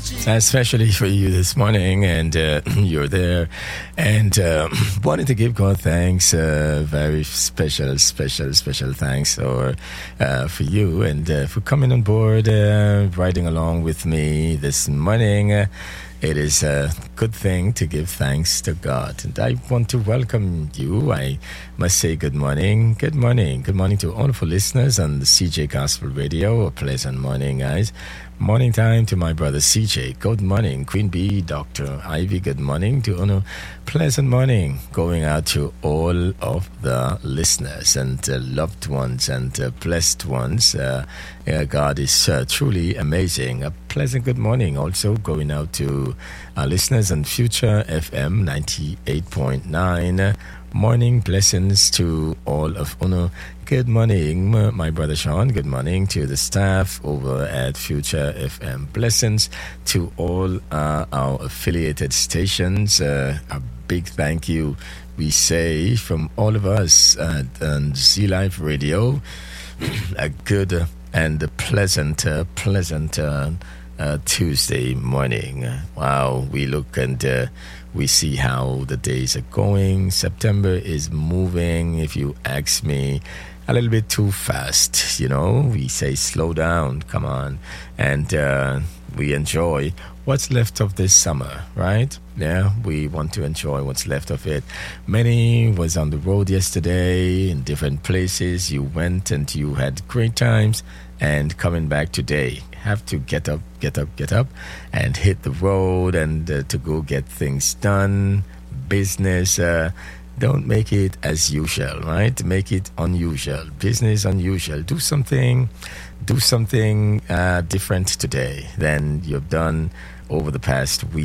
especially for you this morning, and you're there, and wanted to give God thanks, very special thanks for you, and for coming on board, riding along with me this morning. It is a good thing to give thanks to God. And I want to welcome you. I must say good morning. Good morning. Good morning to all of our listeners on the CJ Gospel Radio. A pleasant morning, guys. Morning time to my brother CJ. Good morning. Queen Bee, Dr. Ivy, good morning to Uno. Pleasant morning going out to all of the listeners and loved ones and blessed ones. God is truly amazing. A pleasant good morning also going out to our listeners on Future FM 98.9. Morning blessings to all of Uno. Good morning, my brother Sean. Good morning to the staff over at Future FM. Blessings to all our affiliated stations. A big thank you, we say, from all of us at Z Live Radio. A good and pleasant Tuesday morning. Wow, we look and we see how the days are going. September is moving, if you ask me, a little bit too fast. You know, we say slow down, come on. And we enjoy what's left of this summer, right? Yeah, we want to enjoy what's left of it. Many was on the road yesterday in different places. You went and you had great times. And coming back today, have to get up, and hit the road and to go get things done, business. Don't make it as usual, right? Make it unusual. Business unusual. Do something different today than you've done over the past week.